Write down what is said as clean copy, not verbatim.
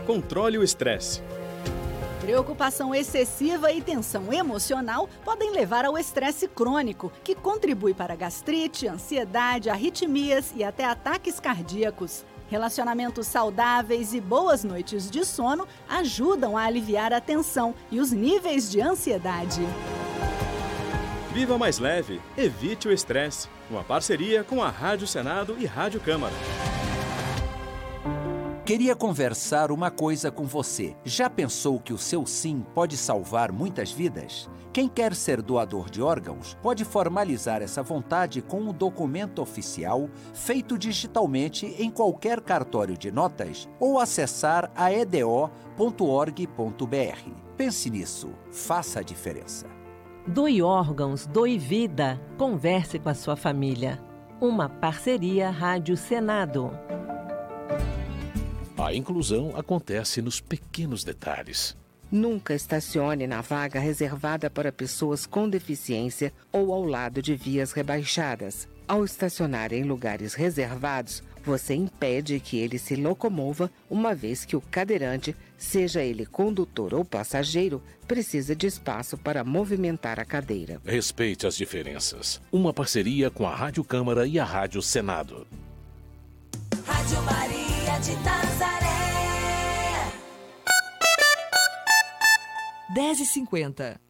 Controle o estresse. Preocupação excessiva e tensão emocional podem levar ao estresse crônico, que contribui para gastrite, ansiedade, arritmias e até ataques cardíacos. Relacionamentos saudáveis e boas noites de sono ajudam a aliviar a tensão e os níveis de ansiedade. Viva mais leve, evite o estresse. Uma parceria com a Rádio Senado e Rádio Câmara. Queria conversar uma coisa com você. Já pensou que o seu sim pode salvar muitas vidas? Quem quer ser doador de órgãos pode formalizar essa vontade com um documento oficial feito digitalmente em qualquer cartório de notas ou acessar a edo.org.br. Pense nisso, faça a diferença. Doe órgãos, doe vida. Converse com a sua família. Uma parceria Rádio Senado. A inclusão acontece nos pequenos detalhes. Nunca estacione na vaga reservada para pessoas com deficiência ou ao lado de vias rebaixadas. Ao estacionar em lugares reservados, você impede que ele se locomova, uma vez que o cadeirante, seja ele condutor ou passageiro, precisa de espaço para movimentar a cadeira. Respeite as diferenças. Uma parceria com a Rádio Câmara e a Rádio Senado. Rádio Maria de Nazaré. 10h50.